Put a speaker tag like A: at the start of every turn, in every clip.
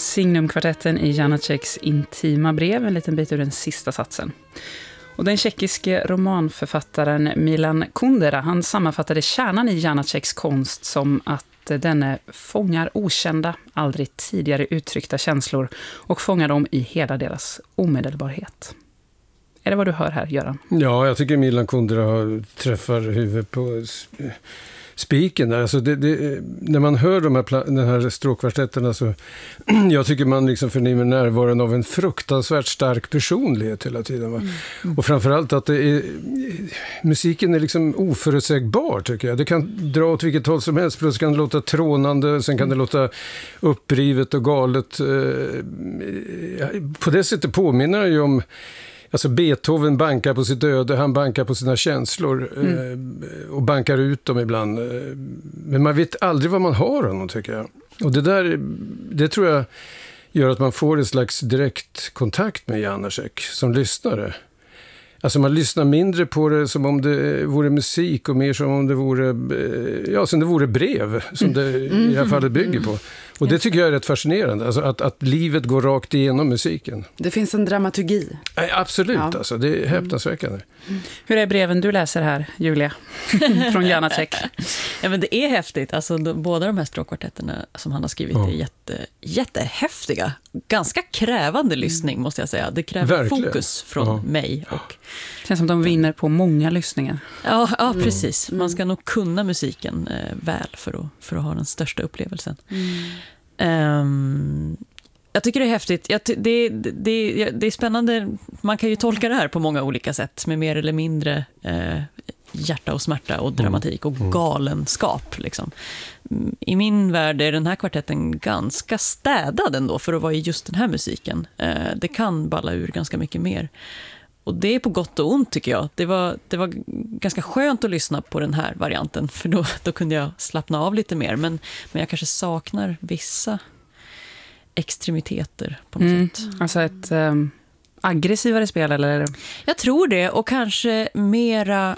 A: Signumkvartetten i Janaceks intima brev, en liten bit ur den sista satsen. Och den tjeckiske romanförfattaren Milan Kundera, han sammanfattade kärnan i Janaceks konst som att denne fångar okända, aldrig tidigare uttryckta känslor och fångar dem i hela deras omedelbarhet. Är det vad du hör här, Göran?
B: Ja, jag tycker Milan Kundera träffar huvudet på spiken där. Alltså när man hör den här stråkkvartetterna så jag tycker man liksom förnimmer närvaron av en fruktansvärt stark personlighet hela tiden. Va? Och framförallt att musiken är liksom oförutsägbar, tycker jag. Det kan dra åt vilket håll som helst. Plötsligt kan det låta trånande, sen kan det låta upprivet och galet. På det sättet påminner det ju om alltså Beethoven bankar på sitt öde, han bankar på sina känslor och bankar ut dem ibland. Men man vet aldrig vad man har honom, tycker jag. Och det tror jag gör att man får en slags direkt kontakt med Janacek som lyssnare. Alltså man lyssnar mindre på det som om det vore musik och mer som om det vore, som det vore brev som det i det här fallet bygger på. Och det tycker jag är rätt fascinerande, alltså att livet går rakt igenom musiken.
C: Det finns en dramaturgi.
B: Absolut, alltså, det är häpnadsväckande.
A: Hur är breven du läser här, Julia, från Janacek?
D: Ja, men det är häftigt. Alltså, båda de här stråkkvartetterna som han har skrivit är jättehäftiga. Ganska krävande lyssning, måste jag säga. Det kräver
B: verkligen
D: fokus från mig. Och
A: det känns som de vinner på många lyssningar.
D: Ja, precis. Man ska nog kunna musiken väl för att ha den största upplevelsen. Jag tycker det är häftigt. Det är spännande. Man kan ju tolka det här på många olika sätt med mer eller mindre hjärta och smärta och dramatik och galenskap. Liksom. I min värld är den här kvartetten ganska städad ändå för att vara i just den här musiken. Det kan balla ur ganska mycket mer. Och det är på gott och ont, tycker jag. Det var ganska skönt att lyssna på den här varianten, för då kunde jag slappna av lite mer. Men jag kanske saknar vissa extremiteter på något sätt.
A: Alltså ett aggressivare spel, eller? Jag
D: tror det, och kanske mera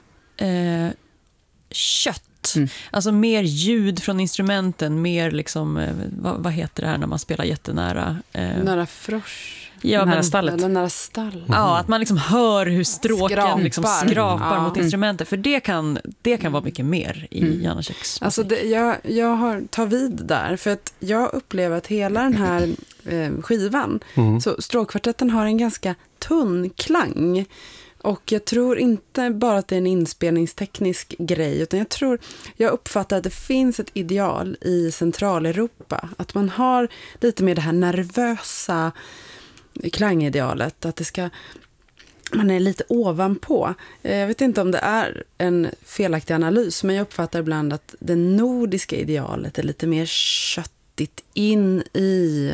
D: kött. Alltså mer ljud från instrumenten, mer liksom, vad heter det här när man spelar jättenära?
C: Nära frosch.
D: Ja,
A: nära stallet.
C: Eller nära stall.
D: Ja, att man liksom hör hur stråken liksom skrapar mot instrumentet. För det kan vara mycket mer i Janaceks.
C: Alltså jag tar vid där. För att jag upplever att hela den här skivan, så stråkkvartetten har en ganska tunn klang. Och jag tror inte bara att det är en inspelningsteknisk grej, utan jag uppfattar att det finns ett ideal i Centraleuropa. Att man har lite mer det här nervösa klangidealet, att man är lite ovanpå. Jag vet inte om det är en felaktig analys, men jag uppfattar ibland att det nordiska idealet är lite mer köttigt in i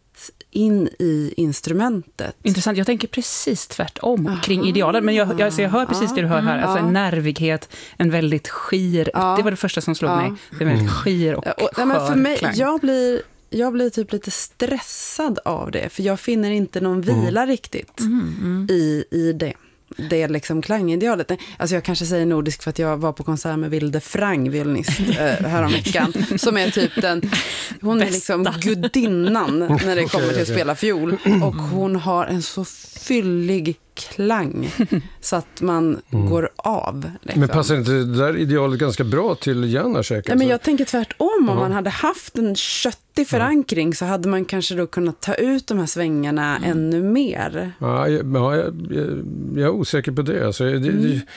C: instrumentet.
A: Intressant, jag tänker precis tvärtom kring idealen, men jag hör precis det du hör här, alltså en nervighet, en väldigt skir, det var det första som slog mig, det är väldigt skir och skör
C: men för mig,
A: klang.
C: jag blir typ lite stressad av det, för jag finner inte någon vila riktigt i det liksom klangidealet. Alltså jag kanske säger nordisk för att jag var på konsert med Vilde Frang, violinist, häromveckan, som är typ hon är liksom gudinnan när det kommer till att spela fiol, och hon har en så fyllig klang så att man går av. Liksom.
B: Men passar inte det där idealet ganska bra till Janacek?
C: Ja, men jag tänker tvärtom. Om man hade haft en köttig förankring så hade man kanske då kunnat ta ut de här svängarna ännu mer. Ja,
B: jag är osäker på det. Alltså, jag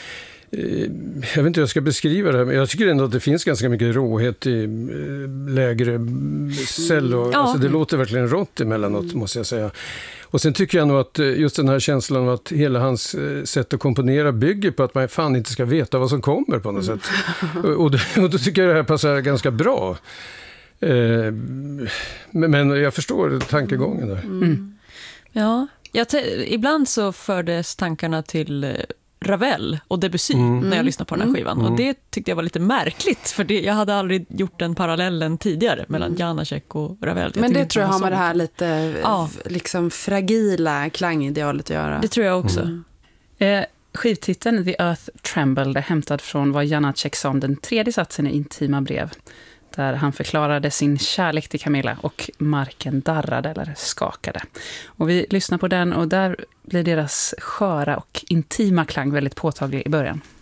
B: vet inte hur jag ska beskriva det här, men jag tycker ändå att det finns ganska mycket råhet i lägre cello. Alltså, det låter verkligen rått emellanåt, måste jag säga. Och sen tycker jag nog att just den här känslan av att hela hans sätt att komponera bygger på att man fan inte ska veta vad som kommer på något sätt. Och då tycker jag det här passar ganska bra. Men jag förstår tankegången där.
D: Ja, ibland så fördes tankarna till Ravel och Debussy när jag lyssnade på den här skivan. Och det tyckte jag var lite märkligt, för jag hade aldrig gjort den parallellen tidigare mellan Janacek och Ravel.
C: Men det tror jag har med det här lite liksom fragila klangidealet att göra.
D: Det tror jag också.
A: Skivtiteln The Earth Trembled är hämtad från vad Janacek sa om den tredje satsen i intima brev. där han förklarade sin kärlek till Camilla och marken darrade eller skakade. Och vi lyssnar på den och där blir deras sköra och intima klang väldigt påtaglig i början.